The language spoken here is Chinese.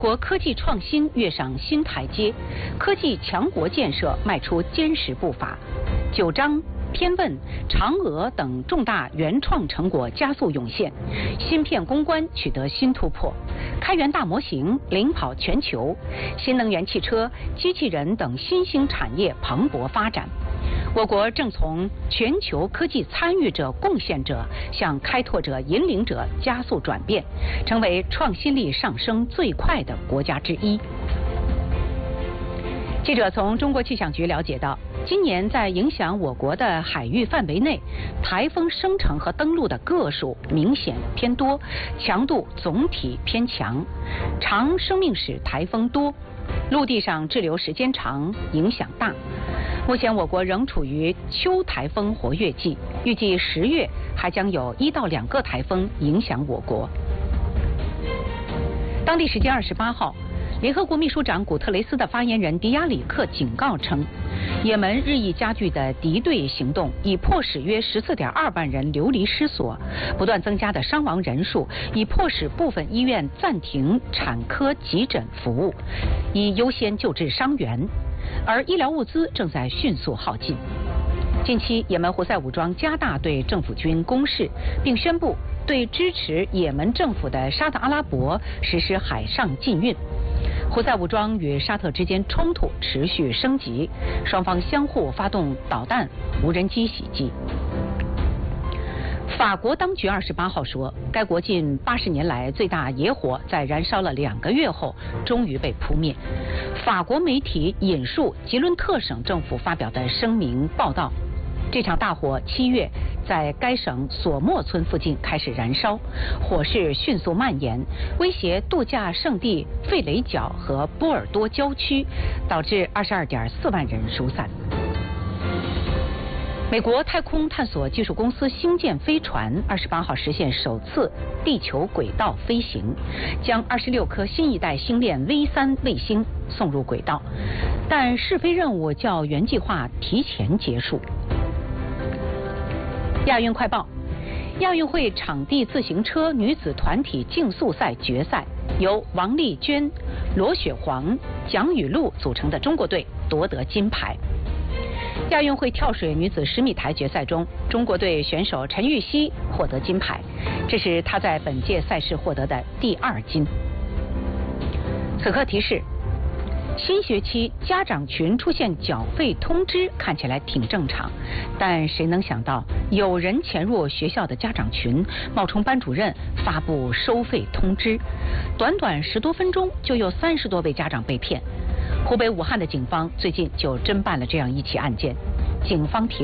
国科技创新跃上新台阶，科技强国建设迈出坚实步伐。九章、天问、嫦娥等重大原创成果加速涌现，芯片攻关取得新突破，开源大模型领跑全球，新能源汽车、机器人等新兴产业蓬勃发展。我国正从全球科技参与者、贡献者向开拓者、引领者加速转变，成为创新力上升最快的国家之一。记者从中国气象局了解到，今年在影响我国的海域范围内，台风生成和登陆的个数明显偏多，强度总体偏强，长生命史台风多，陆地上滞留时间长，影响大。目前我国仍处于秋台风活跃季，预计10月还将有1到2个台风影响我国。当地时间28号，联合国秘书长古特雷斯的发言人迪亚里克警告称，也门日益加剧的敌对行动已迫使约14.2万人流离失所，不断增加的伤亡人数已迫使部分医院暂停产科急诊服务，以优先救治伤员，而医疗物资正在迅速耗尽。近期，也门胡塞武装加大对政府军攻势，并宣布对支持也门政府的沙特阿拉伯实施海上禁运。胡塞武装与沙特之间冲突持续升级，双方相互发动导弹、无人机袭击。法国当局28号说，该国近80年来最大野火在燃烧了2个月后，终于被扑灭。法国媒体引述吉伦特省政府发表的声明报道，这场大火7月在该省索莫村附近开始燃烧，火势迅速蔓延，威胁度假胜地费雷角和波尔多郊区，导致22.4万人疏散。美国太空探索技术公司星舰飞船28号实现首次地球轨道飞行，将26颗新一代星链 V3 卫星送入轨道，但试飞任务较原计划提前结束。亚运快报：亚运会场地自行车女子团体竞速赛决赛，由王丽娟、罗雪黄、蒋雨露组成的中国队夺得金牌。亚运会跳水女子10米台决赛中，中国队选手陈芋汐获得金牌，这是她在本届赛事获得的第2金。此刻提示：新学期家长群出现缴费通知看起来挺正常，但谁能想到有人潜入学校的家长群，冒充班主任发布收费通知，短短10多分钟就有30多位家长被骗。湖北武汉的警方最近就侦办了这样一起案件，警方提